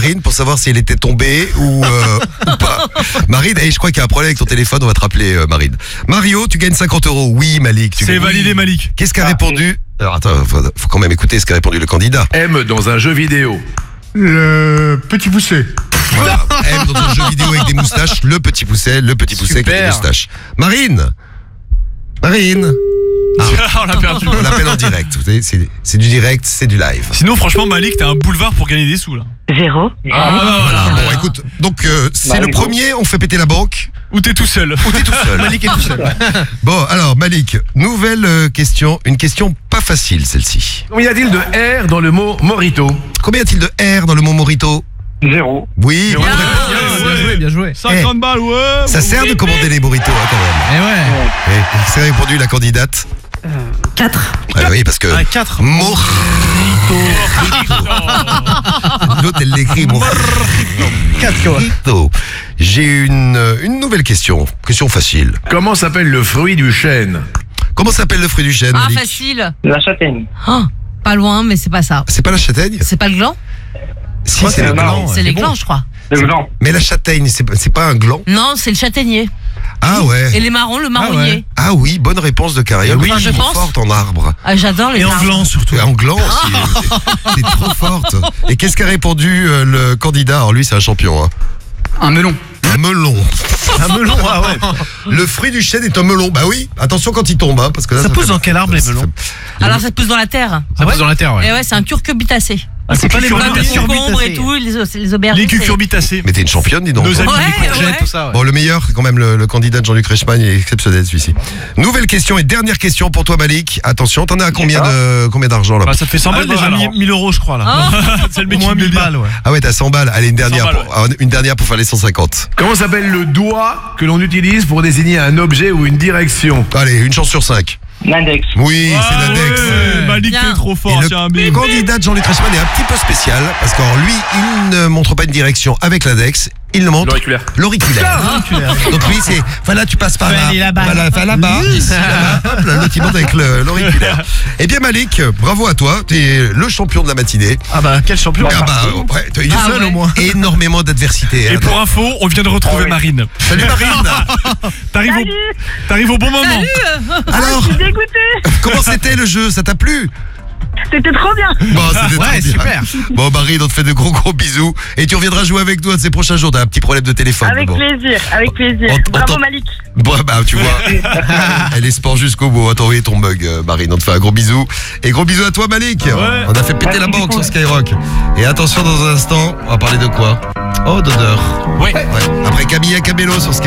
Marine pour savoir si elle était tombée ou pas. Marine, je crois qu'il y a un problème avec ton téléphone, on va te rappeler Marine. Mario, tu gagnes 50 €. Oui, Malik. C'est validé, Malik. Qu'est-ce qu'a répondu? Alors attends, faut quand même écouter ce qu'a répondu le candidat. M dans un jeu vidéo. Le petit poussé. Voilà, M dans un jeu vidéo avec des moustaches, le petit pousset avec des moustaches. Marine. On l'a perdu. On l'appelle en direct, vous savez, c'est du direct, c'est du live. Sinon, franchement, Malik, t'as un boulevard pour gagner des sous, là. 0. Voilà, bon écoute, donc c'est le premier, on fait péter la banque. Ou t'es tout seul. Malik est tout seul. Bon, alors Malik, nouvelle question, une question pas facile celle-ci. Combien y a-t-il de R dans le mot morito? Combien y a-t-il de R dans le mot morito? 0. Oui, bonne réponse. Bien joué. 50 balles, ouais. Ça sert de commander les moritos quand même. Et ouais. Et qu'est-ce qu'a répondu la candidate? 4. Oui, parce que 4. Morito. L'autre, elle l'écrit Morito. 4 quoi. J'ai une nouvelle question facile. Comment s'appelle le fruit du chêne? Comment s'appelle le fruit du chêne, Ah, Malik? facile. La châtaigne. Oh, pas loin, mais c'est pas ça. C'est pas la châtaigne? C'est pas le gland? Si, c'est le gland. C'est les glands, je crois. Le blanc. Mais la châtaigne, c'est pas un gland? Non, c'est le châtaignier. Ah ouais. Et les marrons, le marronnier. Ah oui, bonne réponse de Carrière. Enfin, je trop pense. forte en arbre. Ah, j'adore les Et en arbres. gland surtout. Et en gland aussi. T'es trop forte. Et qu'est-ce qu'a répondu le candidat? Alors lui, c'est un champion. Hein. Un melon. Un melon. Un melon, ah ouais. Le fruit du chêne est un melon. Bah oui, attention quand il tombe. Hein, parce que là, Ça pousse fait- dans quel arbre, les melons? Alors, ça pousse dans la terre. Ça pousse dans la terre, Et ouais, c'est un curcubitacé. Ah, c'est pas les Comme melons, les les concombres et tout, les aubergines. Les cucurbitacées. Mais t'es une championne, dis donc. Nos amis Ouais, les courgettes. ouais. tout ça, ouais. Bon, le meilleur, c'est quand même le candidat de Jean-Luc Reichmann, il est exceptionnel celui-ci. Nouvelle question et dernière question pour toi, Malik. Attention, t'en as à combien d'argent là? Bah, ça te fait 100 balles déjà. 1000 €, je crois, là. C'est le Au mec qui moins me 1000 le dit. balles, ouais. Ah ouais, t'as 100 balles. Allez, une dernière, 100 balles, une dernière pour faire les 150. Comment s'appelle le doigt que l'on utilise pour désigner un objet ou une direction? Allez, une chance sur 5. L'index. Oui, c'est Ah l'index. ouais, Malik, Bien. t'es trop Et fort, c'est un le bim. candidat de Jean-Luc Reichmann est un petit peu spécial parce que lui, il ne montre pas une direction avec l'index, il le montre L'auriculaire. l'auriculaire. Donc lui, c'est, voilà, tu passes par là, aller là-bas. voilà, fais là-bas, ici, là-bas, hop, là, l'autre, il monte avec l'auriculaire. Eh bien Malik, bravo à toi, t'es le champion de la matinée. Ah bah, quel champion. Ah bah, ouais, t'as eu Ah seul ouais. au moins. Énormément d'adversité. Et hein. pour info, on vient de retrouver Marine. Salut Marine. T'arrives au bon moment. Alors, Dégoûtée. comment c'était le jeu? Ça t'a plu? C'était trop bien. Bon, c'était Ouais, très bien. super. Bon, Marine, on te fait de gros bisous. Et tu reviendras jouer avec nous un de ces prochains jours. T'as un petit problème de téléphone. Avec mais bon. plaisir, avec plaisir. On Bravo t'en- Malik. Bon, bah, tu vois, elle est sport jusqu'au bout. On va t'envoyer ton mug, Marine. On te fait un gros bisou. Et gros bisous à toi, Malik. On a fait péter la banque sur Skyrock. Et attention, dans un instant, on va parler de quoi? Oh, d'odeur. Ouais. Après Camilla Cabello sur Skyrock.